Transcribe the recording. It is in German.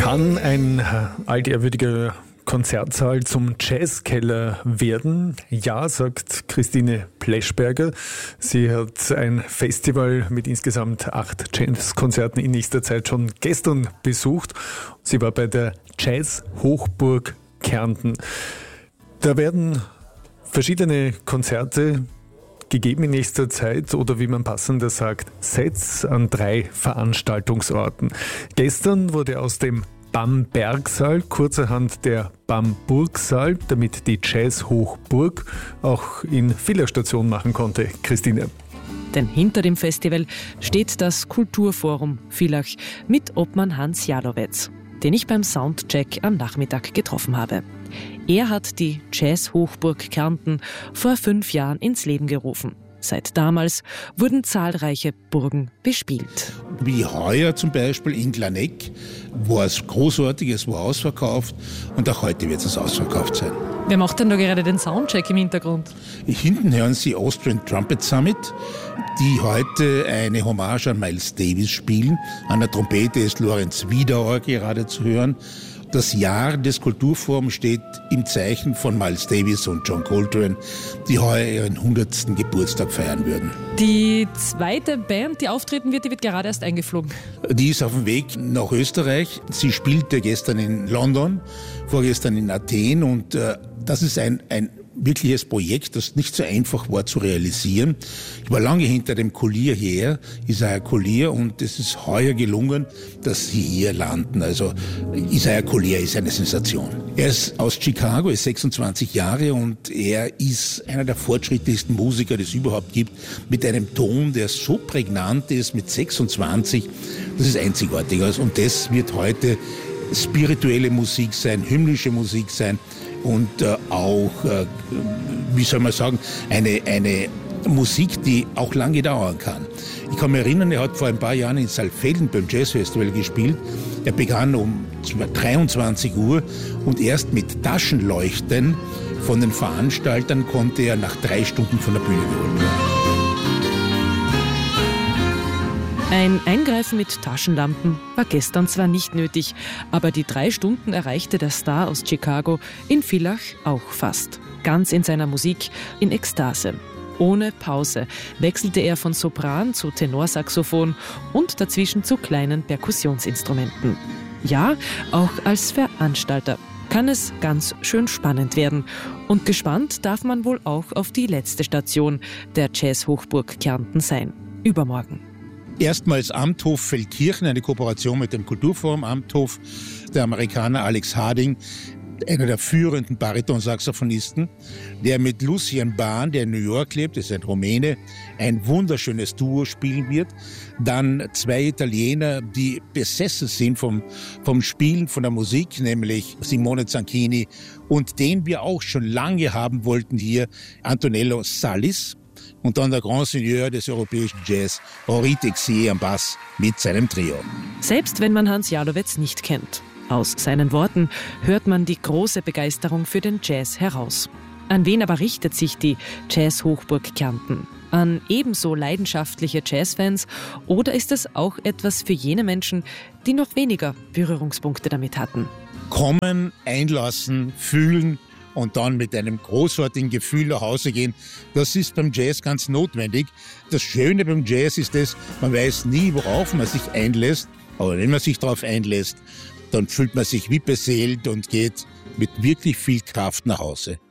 Kann ein altehrwürdiger Konzertsaal zum Jazzkeller werden? Ja, sagt Christine Pleschberger. Sie hat ein Festival mit insgesamt 8 Jazzkonzerten in nächster Zeit schon gestern besucht. Sie war bei der Jazz-Hochburg Kärnten. Da werden verschiedene Konzerte gegeben in nächster Zeit oder wie man passender sagt, Sets an 3 Veranstaltungsorten. Gestern wurde aus dem Bambergsaal kurzerhand der Bamburgsaal, damit die Jazz-Hochburg auch in Villach Station machen konnte. Christine. Denn hinter dem Festival steht das Kulturforum Villach mit Obmann Hans Jalowetz, den ich beim Soundcheck am Nachmittag getroffen habe. Er hat die Jazz-Hochburg Kärnten vor 5 Jahren ins Leben gerufen. Seit damals wurden zahlreiche Burgen bespielt. Wie heuer zum Beispiel in Glaneck war es großartig, es war ausverkauft und auch heute wird es ausverkauft sein. Wer macht denn da gerade den Soundcheck im Hintergrund? Hinten hören Sie Austrian Trumpet Summit, die heute eine Hommage an Miles Davis spielen. An der Trompete ist Lorenz Wiedauer gerade zu hören. Das Jahr des Kulturforums steht im Zeichen von Miles Davis und John Coltrane, die heuer ihren 100. Geburtstag feiern würden. Die zweite Band, die auftreten wird, die wird gerade erst eingeflogen. Die ist auf dem Weg nach Österreich. Sie spielte gestern in London, vorgestern in Athen und das ist ein wirkliches Projekt, das nicht so einfach war zu realisieren. Ich war lange hinter dem Collier her, Isaiah Collier, und es ist heuer gelungen, dass sie hier landen. Also Isaiah Collier ist eine Sensation. Er ist aus Chicago, ist 26 Jahre und er ist einer der fortschrittlichsten Musiker, die es überhaupt gibt, mit einem Ton, der so prägnant ist, mit 26. Das ist einzigartig. Und das wird heute spirituelle Musik sein, hymnische Musik sein, und auch, wie soll man sagen, eine Musik, die auch lange dauern kann. Ich kann mich erinnern, er hat vor ein paar Jahren in Saalfelden beim Jazzfestival gespielt. Er begann um 23 Uhr und erst mit Taschenleuchten von den Veranstaltern konnte er nach 3 Stunden von der Bühne geholt werden. Ein Eingreifen mit Taschenlampen war gestern zwar nicht nötig, aber die 3 Stunden erreichte der Star aus Chicago in Villach auch fast. Ganz in seiner Musik, in Ekstase. Ohne Pause wechselte er von Sopran zu Tenorsaxophon und dazwischen zu kleinen Perkussionsinstrumenten. Ja, auch als Veranstalter kann es ganz schön spannend werden. Und gespannt darf man wohl auch auf die letzte Station der Jazz-Hochburg Kärnten sein. Übermorgen. Erstmals Amthof Feldkirchen, eine Kooperation mit dem Kulturforum Amthof, der Amerikaner Alex Harding, einer der führenden Baritonsaxophonisten, der mit Lucien Bahn, der in New York lebt, ist ein Rumäne, ein wunderschönes Duo spielen wird. Dann 2 Italiener, die besessen sind vom Spielen, von der Musik, nämlich Simone Zanchini und den wir auch schon lange haben wollten hier, Antonello Salis. Und dann der Grand Seigneur des europäischen Jazz, Henri Texier am Bass mit seinem Trio. Selbst wenn man Hans Jalowetz nicht kennt, aus seinen Worten hört man die große Begeisterung für den Jazz heraus. An wen aber richtet sich die Jazz-Hochburg Kärnten? An ebenso leidenschaftliche Jazzfans oder ist es auch etwas für jene Menschen, die noch weniger Berührungspunkte damit hatten? Kommen, einlassen, fühlen und dann mit einem großartigen Gefühl nach Hause gehen, das ist beim Jazz ganz notwendig. Das Schöne beim Jazz ist man weiß nie, worauf man sich einlässt, aber wenn man sich darauf einlässt, dann fühlt man sich wie beseelt und geht mit wirklich viel Kraft nach Hause.